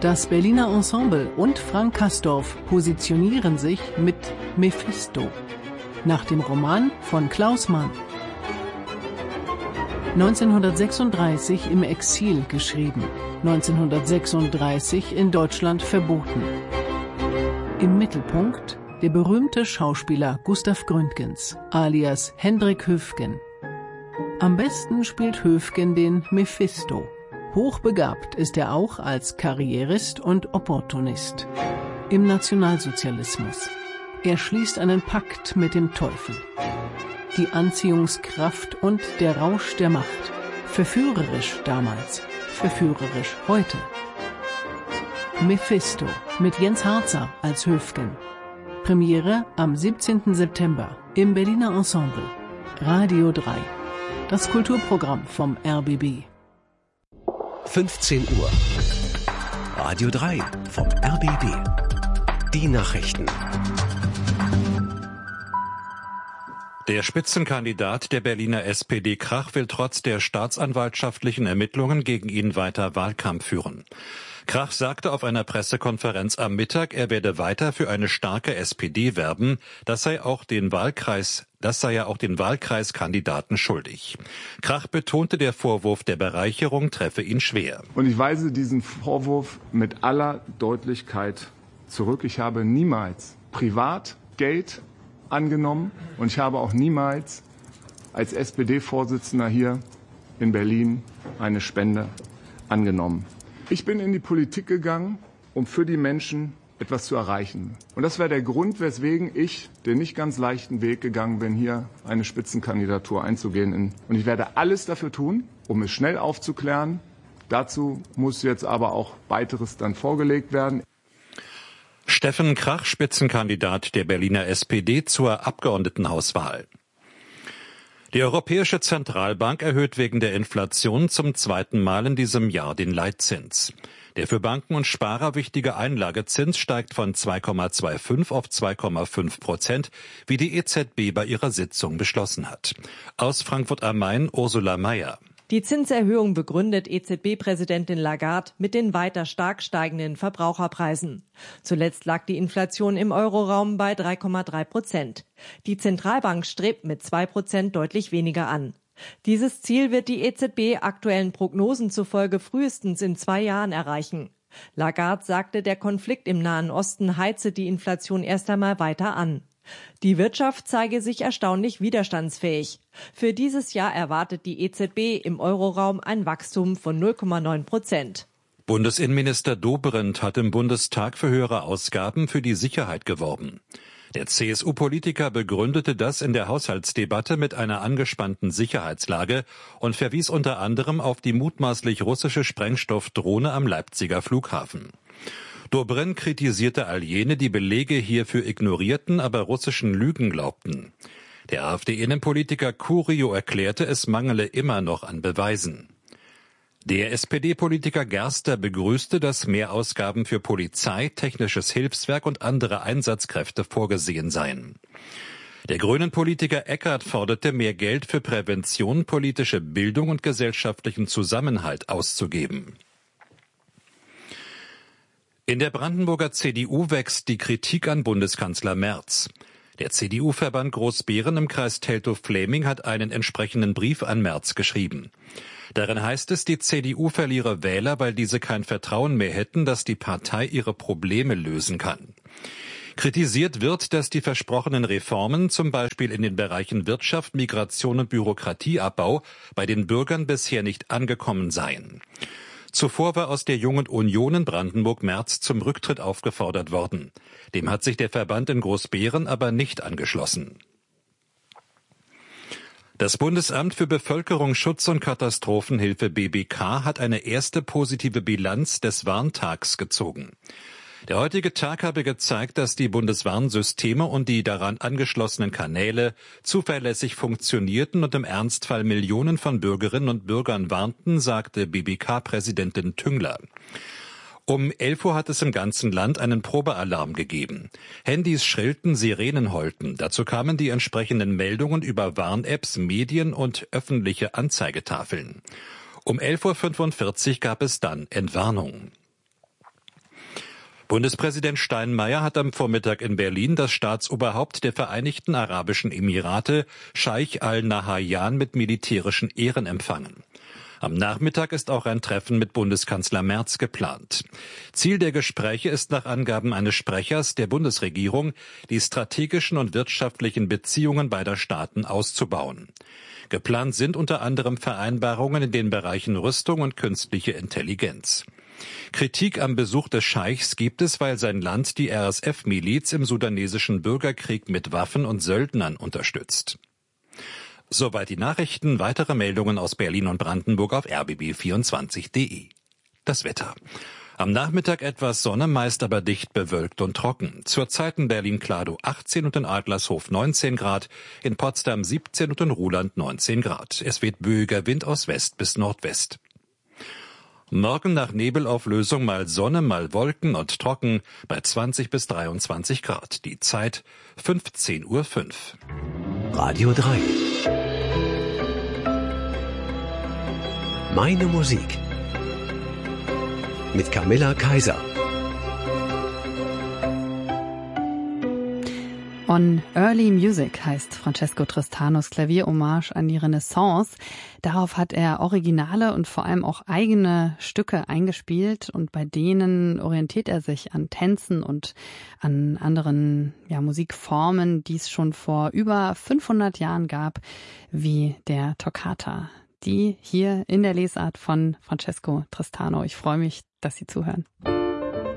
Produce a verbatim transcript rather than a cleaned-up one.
Das Berliner Ensemble und Frank Castorf positionieren sich mit Mephisto, nach dem Roman von Klaus Mann. neunzehnhundertsechsunddreißig im Exil geschrieben, neunzehnhundertsechsunddreißig in Deutschland verboten. Im Mittelpunkt der berühmte Schauspieler Gustav Gründgens, alias Hendrik Höfgen. Am besten spielt Höfgen den Mephisto. Hochbegabt ist er auch als Karrierist und Opportunist. Im Nationalsozialismus. Er schließt einen Pakt mit dem Teufel. Die Anziehungskraft und der Rausch der Macht. Verführerisch damals, verführerisch heute. Mephisto mit Jens Harzer als Höfgen. Premiere am siebzehnten September im Berliner Ensemble. Radio drei. Das Kulturprogramm vom R B B. fünfzehn Uhr. Radio drei vom R B B. Die Nachrichten. Der Spitzenkandidat der Berliner S P D Krach will trotz der staatsanwaltschaftlichen Ermittlungen gegen ihn weiter Wahlkampf führen. Krach sagte auf einer Pressekonferenz am Mittag, er werde weiter für eine starke S P D werben. Das sei auch den Wahlkreis, das sei ja auch den Wahlkreiskandidaten schuldig. Krach betonte, der Vorwurf der Bereicherung treffe ihn schwer. Und ich weise diesen Vorwurf mit aller Deutlichkeit zurück. Ich habe niemals privat Geld angenommen und ich habe auch niemals als S P D-Vorsitzender hier in Berlin eine Spende angenommen. Ich bin in die Politik gegangen, um für die Menschen etwas zu erreichen. Und das war der Grund, weswegen ich den nicht ganz leichten Weg gegangen bin, hier eine Spitzenkandidatur einzugehen. Und ich werde alles dafür tun, um es schnell aufzuklären. Dazu muss jetzt aber auch weiteres dann vorgelegt werden. Steffen Krach, Spitzenkandidat der Berliner S P D zur Abgeordnetenhauswahl. Die Europäische Zentralbank erhöht wegen der Inflation zum zweiten Mal in diesem Jahr den Leitzins. Der für Banken und Sparer wichtige Einlagezins steigt von zwei Komma fünfundzwanzig auf zwei Komma fünf Prozent, wie die E Z B bei ihrer Sitzung beschlossen hat. Aus Frankfurt am Main Ursula Mayer. Die Zinserhöhung begründet E Z B-Präsidentin Lagarde mit den weiter stark steigenden Verbraucherpreisen. Zuletzt lag die Inflation im Euroraum bei drei Komma drei Prozent. Die Zentralbank strebt mit zwei Prozent deutlich weniger an. Dieses Ziel wird die E Z B aktuellen Prognosen zufolge frühestens in zwei Jahren erreichen. Lagarde sagte, der Konflikt im Nahen Osten heize die Inflation erst einmal weiter an. Die Wirtschaft zeige sich erstaunlich widerstandsfähig. Für dieses Jahr erwartet die E Z B im Euroraum ein Wachstum von null Komma neun Prozent. Bundesinnenminister Dobrindt hat im Bundestag für höhere Ausgaben für die Sicherheit geworben. Der C S U-Politiker begründete das in der Haushaltsdebatte mit einer angespannten Sicherheitslage und verwies unter anderem auf die mutmaßlich russische Sprengstoffdrohne am Leipziger Flughafen. Dobrindt kritisierte all jene, die Belege hierfür ignorierten, aber russischen Lügen glaubten. Der AfD-Innenpolitiker Curio erklärte, es mangele immer noch an Beweisen. Der S P D-Politiker Gerster begrüßte, dass Mehrausgaben für Polizei, technisches Hilfswerk und andere Einsatzkräfte vorgesehen seien. Der Grünen-Politiker Eckert forderte, mehr Geld für Prävention, politische Bildung und gesellschaftlichen Zusammenhalt auszugeben. In der Brandenburger C D U wächst die Kritik an Bundeskanzler Merz. Der C D U-Verband Großbeeren im Kreis Teltow-Fläming hat einen entsprechenden Brief an Merz geschrieben. Darin heißt es, die C D U verliere Wähler, weil diese kein Vertrauen mehr hätten, dass die Partei ihre Probleme lösen kann. Kritisiert wird, dass die versprochenen Reformen, zum Beispiel in den Bereichen Wirtschaft, Migration und Bürokratieabbau, bei den Bürgern bisher nicht angekommen seien. Zuvor war aus der Jungen Union in Brandenburg Merz zum Rücktritt aufgefordert worden. Dem hat sich der Verband in Großbeeren aber nicht angeschlossen. Das Bundesamt für Bevölkerungsschutz und Katastrophenhilfe B B K hat eine erste positive Bilanz des Warntags gezogen. Der heutige Tag habe gezeigt, dass die Bundeswarnsysteme und die daran angeschlossenen Kanäle zuverlässig funktionierten und im Ernstfall Millionen von Bürgerinnen und Bürgern warnten, sagte B B K-Präsidentin Tüngler. Um elf Uhr hat es im ganzen Land einen Probealarm gegeben. Handys schrillten, Sirenen heulten. Dazu kamen die entsprechenden Meldungen über Warn-Apps, Medien und öffentliche Anzeigetafeln. Um elf Uhr fünfundvierzig gab es dann Entwarnung. Bundespräsident Steinmeier hat am Vormittag in Berlin das Staatsoberhaupt der Vereinigten Arabischen Emirate, Scheich al-Nahyan, mit militärischen Ehren empfangen. Am Nachmittag ist auch ein Treffen mit Bundeskanzler Merz geplant. Ziel der Gespräche ist nach Angaben eines Sprechers der Bundesregierung, die strategischen und wirtschaftlichen Beziehungen beider Staaten auszubauen. Geplant sind unter anderem Vereinbarungen in den Bereichen Rüstung und künstliche Intelligenz. Kritik am Besuch des Scheichs gibt es, weil sein Land die R S F-Miliz im sudanesischen Bürgerkrieg mit Waffen und Söldnern unterstützt. Soweit die Nachrichten. Weitere Meldungen aus Berlin und Brandenburg auf r b b vierundzwanzig punkt d e. Das Wetter. Am Nachmittag etwas Sonne, meist aber dicht bewölkt und trocken. Zurzeit in Berlin-Kladow achtzehn und in Adlershof neunzehn Grad, in Potsdam siebzehn und in Ruhland neunzehn Grad. Es weht böiger Wind aus West bis Nordwest. Morgen nach Nebelauflösung mal Sonne, mal Wolken und trocken bei zwanzig bis dreiundzwanzig Grad. Die Zeit fünfzehn Uhr fünf. Radio drei. Meine Musik. Mit Camilla Kaiser. On Early Music heißt Francesco Tristanos Klavierhommage an die Renaissance. Darauf hat er originale und vor allem auch eigene Stücke eingespielt und bei denen orientiert er sich an Tänzen und an anderen ja, Musikformen, die es schon vor über fünfhundert Jahren gab, wie der Toccata. Die hier in der Lesart von Francesco Tristano. Ich freue mich, dass Sie zuhören.